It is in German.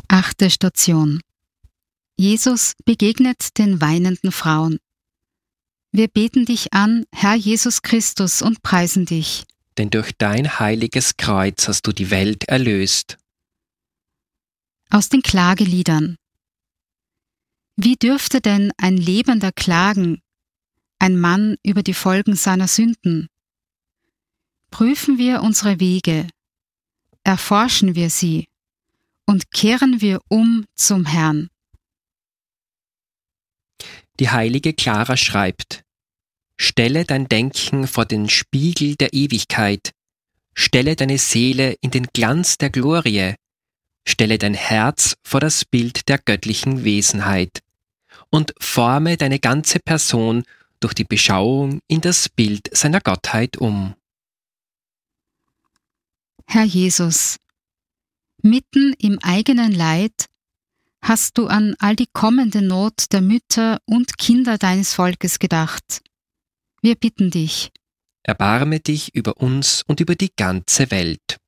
8. Station. Jesus begegnet den weinenden Frauen. Wir beten dich an, Herr Jesus Christus, und preisen dich. Denn durch dein heiliges Kreuz hast du die Welt erlöst. Aus den Klageliedern. Wie dürfte denn ein Lebender klagen, ein Mann über die Folgen seiner Sünden? Prüfen wir unsere Wege, erforschen wir sie und kehren wir um zum Herrn. Die heilige Clara schreibt: Stelle dein Denken vor den Spiegel der Ewigkeit, stelle deine Seele in den Glanz der Glorie, stelle dein Herz vor das Bild der göttlichen Wesenheit und forme deine ganze Person durch die Beschauung in das Bild seiner Gottheit um. Herr Jesus, mitten im eigenen Leid hast du an all die kommende Not der Mütter und Kinder deines Volkes gedacht. Wir bitten dich. Erbarme dich über uns und über die ganze Welt.